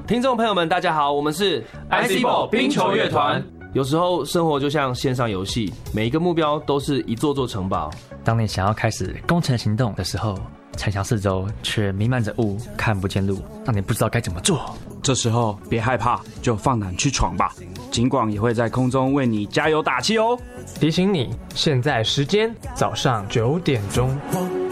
听众朋友们，大家好，我们是 ICBall 冰球乐团。 有时候生活就像线上游戏，每一个目标都是一座座城堡。 当你想要开始攻城行动的时候，城墙四周却弥漫着雾，看不见路，让你不知道该怎么做。 这时候别害怕，就放胆去闯吧。警广也会在空中为你加油打气哦。 提醒你，现在时间早上9点钟。